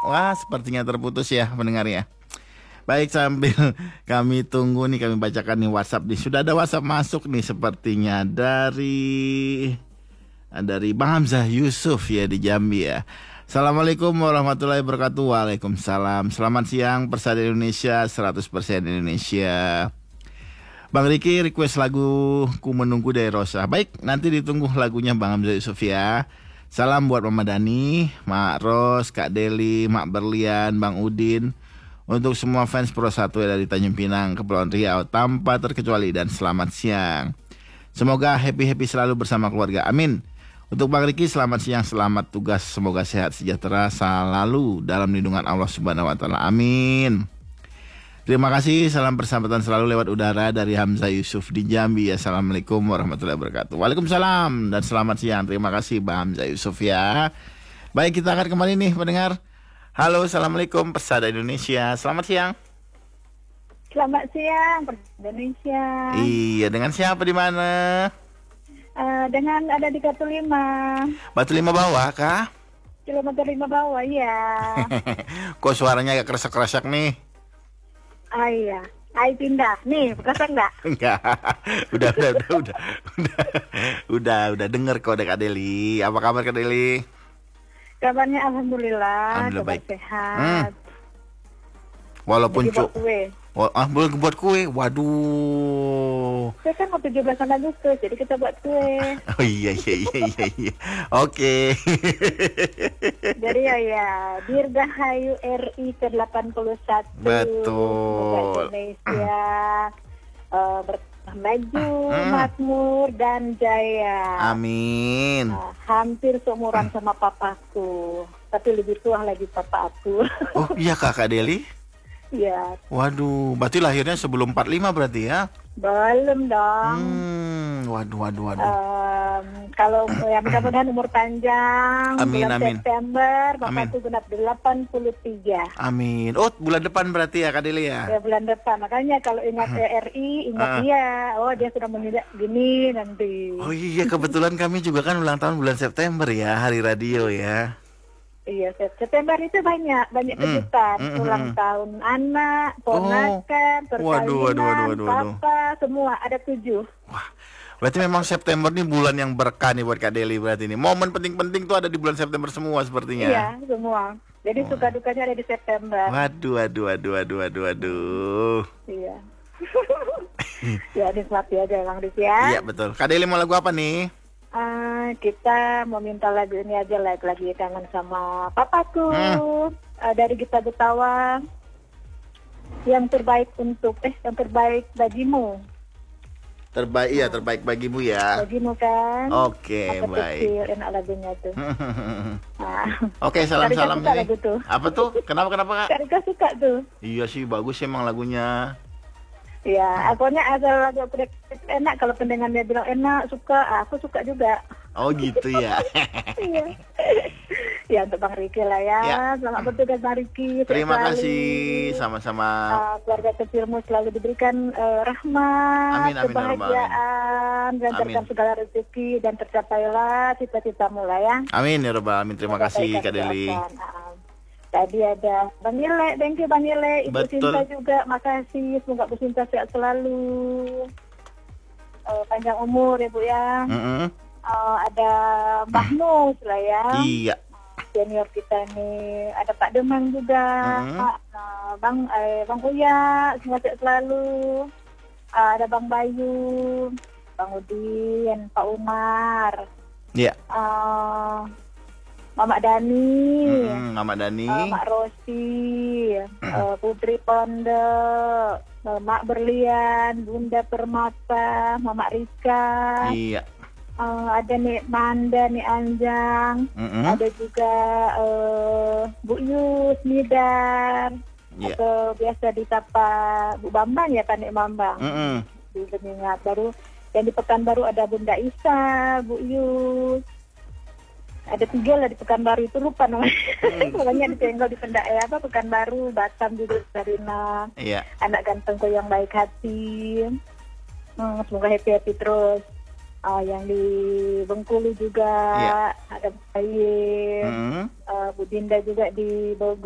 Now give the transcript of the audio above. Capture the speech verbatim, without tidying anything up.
Wah, sepertinya terputus ya pendengar ya. Baik, sambil kami tunggu nih, kami bacakan nih WhatsApp nih. Sudah ada WhatsApp masuk nih sepertinya dari dari Bang Hamzah Yusuf ya di Jambi ya. Assalamualaikum warahmatullahi wabarakatuh. Waalaikumsalam. Selamat siang Persada Indonesia, seratus persen Indonesia. Bang Riki request lagu Ku Menunggu dari Rosa. Baik, nanti ditunggu lagunya Bang Hamzah Yusuf ya. Salam buat Mama Dani, Mak Ros, Kak Deli, Mak Berlian, Bang Udin. Untuk semua fans Pro satu dari Tanjung Pinang, Kepulauan Riau, tanpa terkecuali, dan selamat siang. Semoga happy-happy selalu bersama keluarga, amin. Untuk Bang Riki, selamat siang, selamat tugas, semoga sehat sejahtera selalu dalam lindungan Allah Subhanahu Wa Taala, amin. Terima kasih, salam persahabatan selalu lewat udara dari Hamzah Yusuf di Jambi. Assalamualaikum warahmatullahi wabarakatuh. Waalaikumsalam dan selamat siang. Terima kasih Bang Hamzah Yusuf ya. Baik, kita akan kembali nih pendengar. Halo, assalamualaikum Persada Indonesia. Selamat siang. Selamat siang Persada Indonesia. Iya, dengan siapa di mana? Uh, dengan ada di Batu Lima. Batu Lima bawah kah? Kilometer lima bawah, ya. Kok suaranya agak kresek-kresek nih? Ah iya, Ai pindah. Nih, kresek enggak? Enggak. Udah, udah, udah, udah. Udah, udah, udah denger kok Kak Deli. Apa kabar Kak Deli? Kabarnya alhamdulillah, Alhamdulillah baik. Sehat. Hmm. Walaupun cu- kue. Wah, ah, boleh buat kue. Waduh. Kue kan mau tujuh belas Agustus, jadi kita buat kue. Oh iya iya iya iya. iya. Oke. Jadi ya ya, Dirgahayu R I ke delapan puluh satu. Betul. Indonesia uh, bertambah maju, hmm. makmur dan jaya. Amin. Uh, hampir seumuran sama papaku, tapi lebih tua lagi papa aku. Oh iya Kakak Deli? Iya. Waduh, berarti lahirnya sebelum empat puluh lima berarti ya? Belum dong. Hmm, waduh, waduh, waduh. Um, kalau ya mudah-mudahan umur panjang. Amin, bulan amin. September, Amin. Bapak itu genap delapan puluh tiga. Amin. Oh, bulan depan berarti ya Kak Deli ya? Ya bulan depan. Makanya kalau ingat R I, ingat Uh. dia. Oh, dia sudah menginjak gini nanti. Oh iya, kebetulan kami juga kan ulang tahun bulan September ya, hari radio ya. Iya, September itu banyak, banyak Hmm. kejutan. Hmm, hmm, Ulang hmm. tahun anak, ponakan, Oh. Waduh, waduh, waduh, waduh, waduh. papa, semua. Ada tujuh. Wah, berarti memang September nih bulan yang berkah nih buat Kak Deli berarti nih. Momen penting-penting tuh ada di bulan September semua sepertinya. Iya, semua. Jadi Oh. suka dukanya ada di September. Waduh, waduh, waduh, waduh, waduh, waduh. Iya. Ya, nikmati aja Bang Rizky ya. Iya, betul. Kak Deli mau lagu apa nih? Uh, kita mau minta lagu ini aja, lagu lagi kangen sama papaku. Hmm. Uh, dari Gita Gutawa. Yang terbaik untuk, eh, yang terbaik bagimu. Terbaik, iya terbaik bagimu ya. Bagimu kan. Oke, Masa baik. kecil, enak lagunya tuh. Nah. Oke, salam-salam Kak Rika suka nih. lagu tuh. Apa tuh? Kenapa kenapa Kak? Kak Rika suka tuh. Iya sih, bagus emang lagunya. Ya, akunya ada lagu enak, kalau pendengarnya bilang enak, suka, aku suka juga. Oh gitu ya. Iya. Ya untuk Bang Riki lah ya. Ya. Selamat bertugas Bang Riki. Terima Selalu, kasih, sama-sama. uh, keluarga kecilmu selalu diberikan uh, rahmat, Amin, amin, kebahagiaan, lancarkan Amin. segala rezeki dan tercapailah cita-citamu lah ya. Amin ya Rabbal Alamin. Terima kasih Kak Deli. Uh, Tadi ada Bang Nile, thank you Bang Nile, Ibu Betul. Sinta juga, makasih, semoga Bu Sinta sehat selalu, uh, panjang umur ya Bu ya. Mm-mm. Uh, ada Mbah Mus lah ya. Iya. Senior kita nih, ada Pak Demang juga, Mm-hmm. uh, Bang eh, Bang Uya, semoga sehat selalu. Uh, ada Bang Bayu, Bang Udin, Pak Umar, Iya. uh, Mama Dani, Mm-mm, Mama Dani. uh, Mak Rosi, uh, Putri Pondok, uh, Mak Berlian, Bunda Permata, Mama Rika. Iya. Uh, ada nih Manda, nih Anjang, Mm-mm. ada juga uh, Bu Yus, Midar, Iya. atau biasa disapa Bu Bambang ya, Panik Bambang. Mm-mm. Di Beningat baru, dan di Pekanbaru ada Bunda Isa, Bu Yus. Ada tiga lah di Pekanbaru itu, lupa namanya. Hmm. Pokoknya ditinggal di Pendak eh, apa Pekanbaru, Batam juga Sarina. Iya. Anak gantengku yang baik hati. Hmm, semoga happy-happy terus. Uh, yang di Bengkulu juga Iya. ada Bayi, Mm-mm. uh, Bu Dinda juga di Bogor.